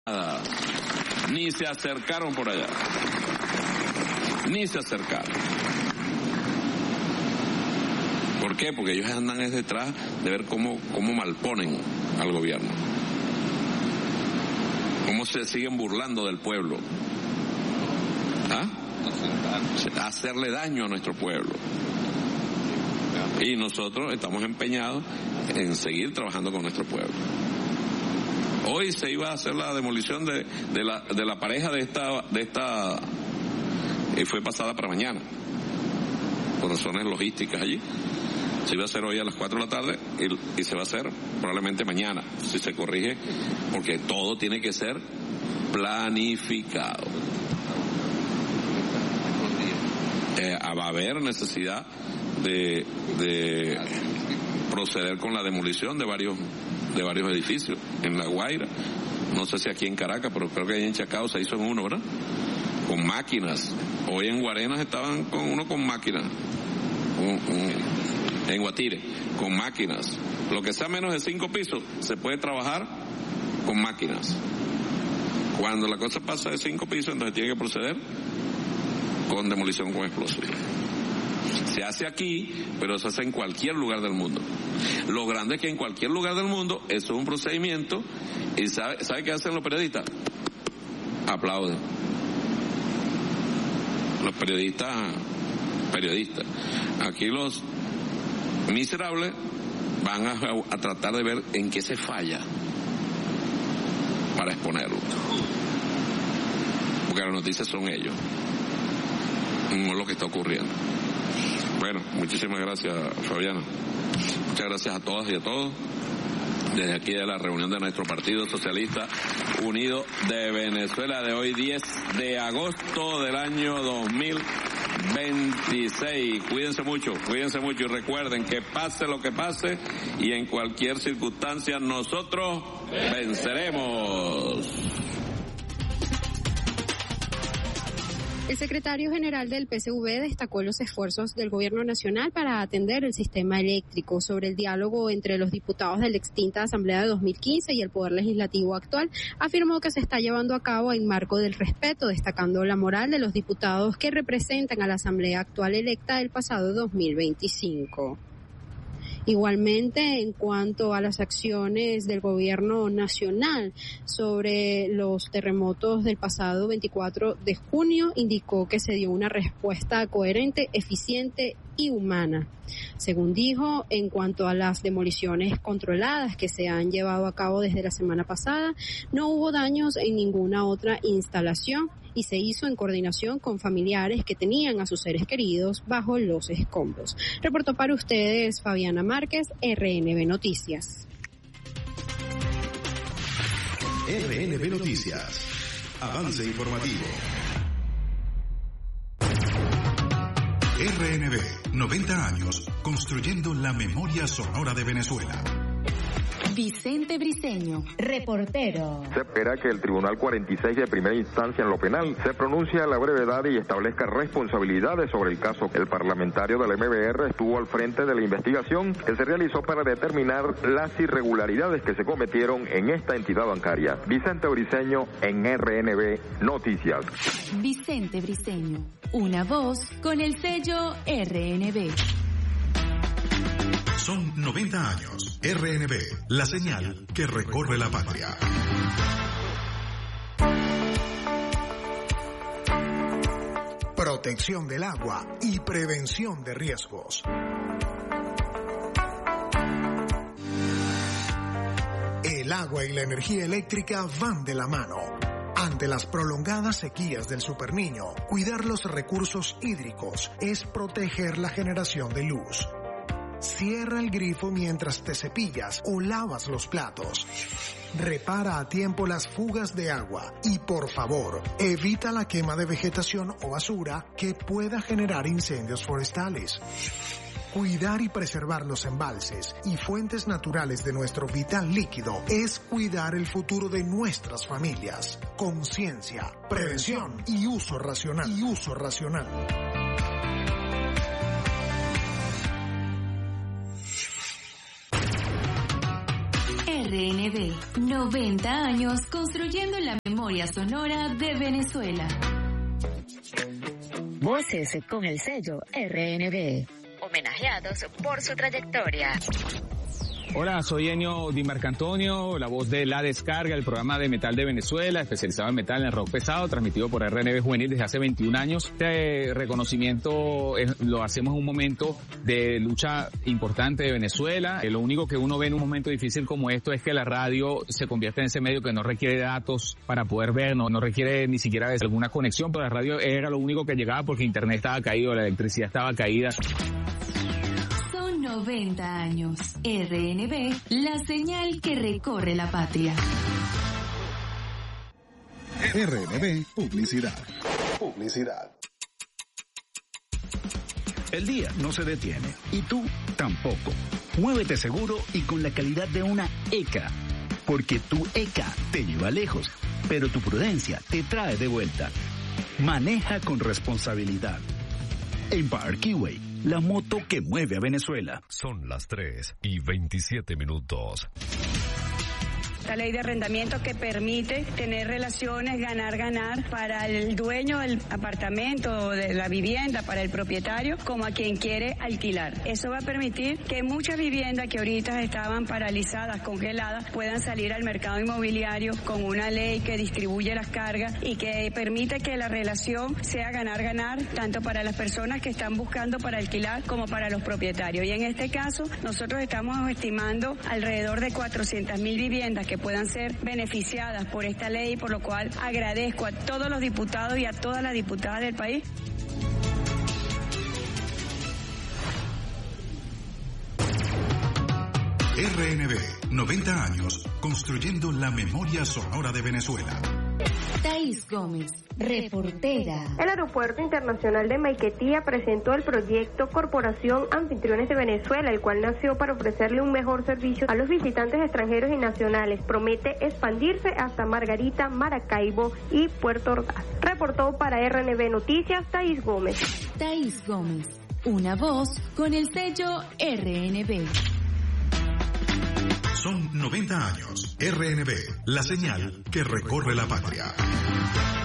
Ni se acercaron por allá. Ni se acercaron. ¿Por qué? Porque ellos andan detrás de ver cómo malponen al gobierno. Cómo se siguen burlando del pueblo. Hacerle daño a nuestro pueblo. Y nosotros estamos empeñados en seguir trabajando con nuestro pueblo. Hoy se iba a hacer la demolición de la pareja de esta fue pasada para mañana, por razones logísticas allí. Se iba a hacer hoy a las 4 de la tarde y se va a hacer probablemente mañana, si se corrige, porque todo tiene que ser planificado. Va a haber necesidad de proceder con la demolición de varios edificios en La Guaira, no sé si aquí en Caracas, pero creo que ahí en Chacao se hizo en uno, ¿verdad? Con máquinas. Hoy en Guarenas estaban con máquinas, en Guatire, con máquinas. Lo que sea menos de 5 pisos se puede trabajar con máquinas. Cuando la cosa pasa de 5 pisos, entonces tiene que proceder con demolición con explosivos. Se hace aquí, pero se hace en cualquier lugar del mundo. Lo grande es que en cualquier lugar del mundo eso es un procedimiento, y ¿sabe qué hacen los periodistas? Aplauden. Los periodistas. Aquí los miserables van a tratar de ver en qué se falla para exponerlo. Porque las noticias son ellos, no lo que está ocurriendo. Bueno, muchísimas gracias, Fabiana. Muchas gracias a todas y a todos. Desde aquí de la reunión de nuestro Partido Socialista Unido de Venezuela de hoy 10 de agosto del año 2026. Cuídense mucho y recuerden que pase lo que pase y en cualquier circunstancia nosotros venceremos. El secretario general del PSV destacó los esfuerzos del gobierno nacional para atender el sistema eléctrico. Sobre el diálogo entre los diputados de la extinta Asamblea de 2015 y el Poder Legislativo actual, afirmó que se está llevando a cabo en marco del respeto, destacando la moral de los diputados que representan a la Asamblea actual electa del pasado 2025. Igualmente, en cuanto a las acciones del gobierno nacional sobre los terremotos del pasado 24 de junio, indicó que se dio una respuesta coherente, eficiente y humana. Según dijo, en cuanto a las demoliciones controladas que se han llevado a cabo desde la semana pasada, no hubo daños en ninguna otra instalación y se hizo en coordinación con familiares que tenían a sus seres queridos bajo los escombros. Reportó para ustedes Fabiana Márquez, RNB Noticias. RNB Noticias. Avance informativo. RNB, 90 años construyendo la memoria sonora de Venezuela. Vicente Briceño, reportero. Se espera que el Tribunal 46 de primera instancia en lo penal se pronuncie a la brevedad y establezca responsabilidades sobre el caso. El parlamentario del MBR estuvo al frente de la investigación que se realizó para determinar las irregularidades que se cometieron en esta entidad bancaria. Vicente Briceño en RNB Noticias. Vicente Briceño, una voz con el sello RNB. Son 90 años. RNB, la señal que recorre la patria. Protección del agua y prevención de riesgos. El agua y la energía eléctrica van de la mano. Ante las prolongadas sequías del Superniño, cuidar los recursos hídricos es proteger la generación de luz. Cierra el grifo mientras te cepillas o lavas los platos. Repara a tiempo las fugas de agua y, por favor, evita la quema de vegetación o basura que pueda generar incendios forestales. Cuidar y preservar los embalses y fuentes naturales de nuestro vital líquido es cuidar el futuro de nuestras familias. Conciencia, prevención y uso racional. RNB, RNB, 90 años construyendo la memoria sonora de Venezuela. Voces con el sello RNB, homenajeados por su trayectoria. Hola, soy Ennio Di Marcantonio, la voz de La Descarga, el programa de metal de Venezuela, especializado en metal, en el rock pesado, transmitido por RNB Juvenil desde hace 21 años. Este reconocimiento lo hacemos en un momento de lucha importante de Venezuela. Lo único que uno ve en un momento difícil como esto es que la radio se convierte en ese medio que no requiere datos para poder ver, no requiere ni siquiera alguna conexión, pero la radio era lo único que llegaba porque internet estaba caído, la electricidad estaba caída. 90 años. RNB, la señal que recorre la patria. RNB Publicidad. El día no se detiene y tú tampoco. Muévete seguro y con la calidad de una ECA. Porque tu ECA te lleva lejos, pero tu prudencia te trae de vuelta. Maneja con responsabilidad. Empire Keyway, la moto que mueve a Venezuela. Son las 3:27. Esta ley de arrendamiento que permite tener relaciones ganar para el dueño del apartamento, de la vivienda, para el propietario, como a quien quiere alquilar. Eso va a permitir que muchas viviendas que ahorita estaban paralizadas, congeladas, puedan salir al mercado inmobiliario con una ley que distribuye las cargas y que permite que la relación sea ganar, tanto para las personas que están buscando para alquilar como para los propietarios. Y en este caso, nosotros estamos estimando alrededor de 400.000 viviendas que puedan ser beneficiadas por esta ley, por lo cual agradezco a todos los diputados y a todas las diputadas del país. RNB, 90 años construyendo la memoria sonora de Venezuela. Thaís Gómez, reportera. El Aeropuerto Internacional de Maiquetía presentó el proyecto Corporación Anfitriones de Venezuela, el cual nació para ofrecerle un mejor servicio a los visitantes extranjeros y nacionales. Promete expandirse hasta Margarita, Maracaibo y Puerto Ordaz. Reportó para RNB Noticias, Thaís Gómez. Thaís Gómez, una voz con el sello RNB. Son 90 años. RNB, la señal que recorre la patria.